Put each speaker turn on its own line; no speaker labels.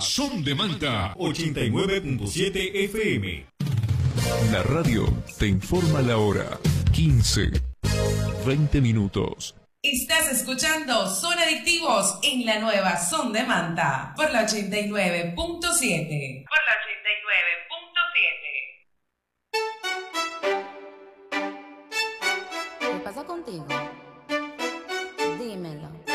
Son de Manta 89.7 FM.
La radio te informa la hora. 15:20 minutos.
Estás escuchando Son Adictivos en la nueva Son de Manta por la 89.7. Por la 89.7.
¿Qué pasa contigo? Dímelo.